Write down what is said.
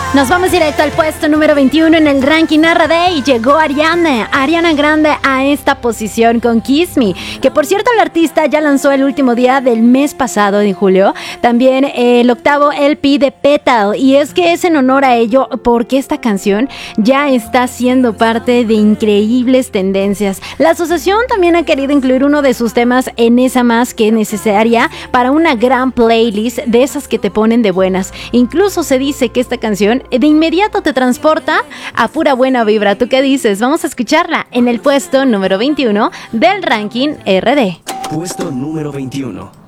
Nos vamos directo al puesto número 21 en el ranking RD y llegó Ariana Grande a esta posición con Kiss Me, que por cierto el artista ya lanzó el último día del mes pasado, en julio, también el octavo LP de Petal, y es que es en honor a ello porque esta canción ya está siendo parte de increíbles tendencias. La asociación también ha querido incluir uno de sus temas en esa más que necesaria para una gran playlist de esas que te ponen de buenas. Incluso se dice que esta canción de inmediato te transporta a pura buena vibra. ¿Tú qué dices? Vamos a escucharla en el puesto número 21 del ranking RD. Puesto número 21.